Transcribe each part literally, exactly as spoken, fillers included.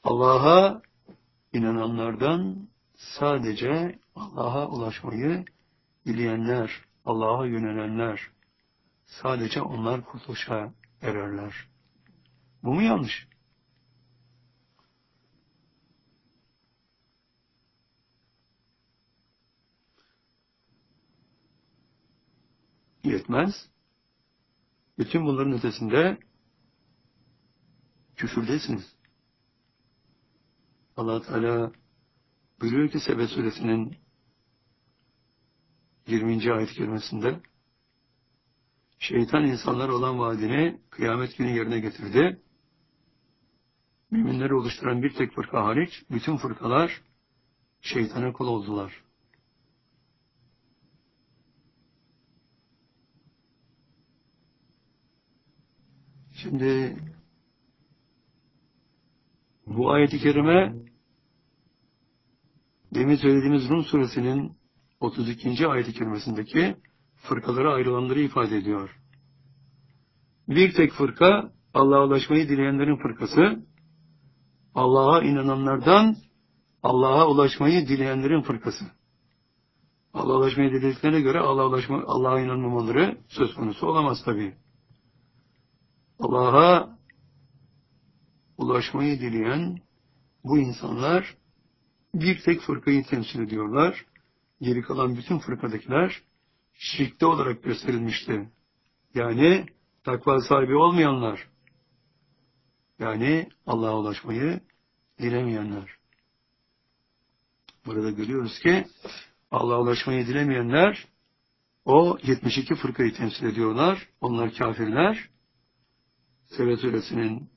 Allah'a inananlardan sadece Allah'a ulaşmayı dileyenler, Allah'a yönelenler, sadece onlar kurtuluşa ererler. Bu mu yanlış? Yetmez. Bütün bunların ötesinde küfürdesiniz. Allah Teala buyuruyor ki Sebe suresinin yirminci ayet-i kerimesinde, şeytan insanlar olan vaadini kıyamet günü yerine getirdi. Müminleri oluşturan bir tek fırka hariç bütün fırkalar şeytana kul oldular. Şimdi bu ayet-i kerime demin söylediğimiz Rum suresinin otuz ikinci ayet-i kerimesindeki fırkalara ayrılanları ifade ediyor. Bir tek fırka Allah'a ulaşmayı dileyenlerin fırkası, Allah'a inananlardan Allah'a ulaşmayı dileyenlerin fırkası. Allah'a ulaşmayı dilediklerine göre Allah'a ulaşma, Allah'a inanmamaları söz konusu olamaz tabii. Allah'a ulaşmayı dileyen bu insanlar bir tek fırkayı temsil ediyorlar. Geri kalan bütün fırkadakiler şirkte olarak gösterilmişti. Yani takva sahibi olmayanlar. Yani Allah'a ulaşmayı dilemeyenler. Burada görüyoruz ki Allah'a ulaşmayı dilemeyenler o yetmiş iki fırkayı temsil ediyorlar. Onlar kafirler. Sebe suresinin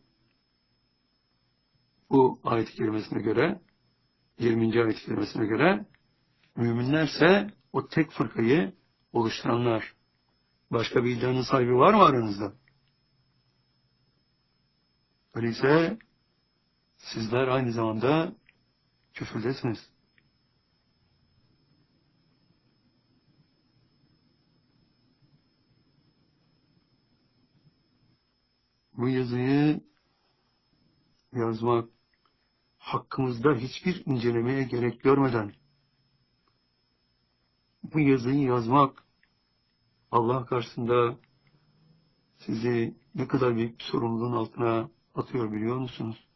bu ayet-i kerimesine göre, yirminci ayet-i kerimesine göre, müminlerse o tek fırkayı oluşturanlar. Başka bir iddianın sahibi var mı aranızda? Öyleyse sizler aynı zamanda küfürdesiniz. Bu yazıyı yazmak, hakkımızda hiçbir incelemeye gerek görmeden bu yazıyı yazmak Allah karşısında sizi ne kadar büyük bir sorumluluğun altına atıyor biliyor musunuz?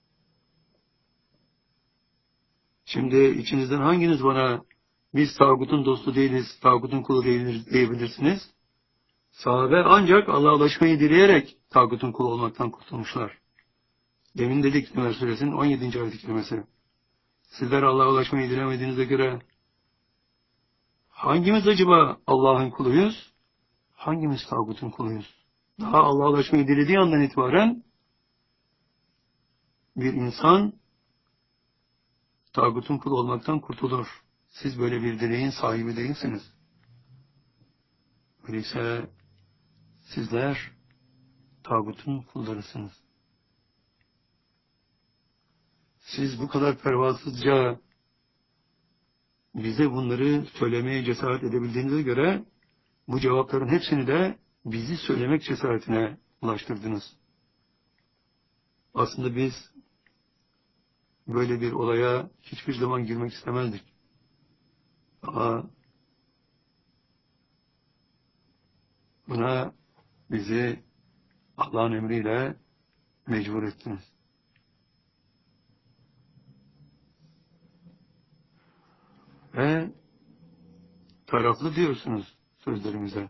Şimdi içinizden hanginiz bana biz tağutun dostu değiliz, tağutun kulu değiliz diyebilirsiniz? Sahabe ancak Allah'a ulaşmayı dileyerek tağutun kulu olmaktan kurtulmuşlar. Demin dedik Ömer Suresinin on yedinci ayet-i kerimesi. Sizler Allah'a ulaşmayı dilemediğinize göre hangimiz acaba Allah'ın kuluyuz? Hangimiz tağutun kuluyuz? Daha Allah'a ulaşmayı dilediği andan itibaren bir insan tağutun kulu olmaktan kurtulur. Siz böyle bir dileğin sahibi değilsiniz. Öyleyse sizler tağutun kullarısınız. Siz bu kadar pervasızca bize bunları söylemeye cesaret edebildiğinize göre bu cevapların hepsini de bizi söylemek cesaretine ulaştırdınız. Aslında biz böyle bir olaya hiçbir zaman girmek istemezdik. Ama buna bizi Allah'ın emriyle mecbur ettiniz. Ve taraflı diyorsunuz sözlerimize.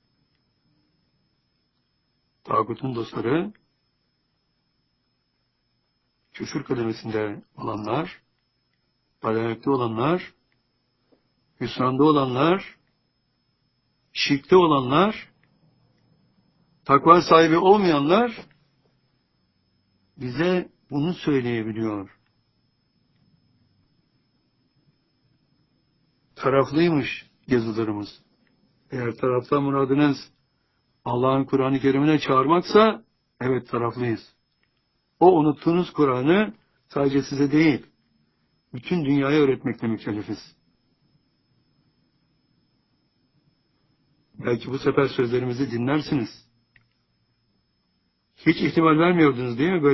Tağutun dostları, küfür kademesinde olanlar, dayanıklı olanlar, hüsranda olanlar, şirkte olanlar, takva sahibi olmayanlar bize bunu söyleyebiliyor. Taraflıymış yazılarımız. Eğer taraftan muradınız Allah'ın Kur'an-ı Kerim'ine çağırmaksa, evet taraflıyız. O unuttuğunuz Kur'an'ı sadece size değil, bütün dünyaya öğretmekle mükellefiz. Belki bu sefer sözlerimizi dinlersiniz. Hiç ihtimal vermiyordunuz değil mi? Böyle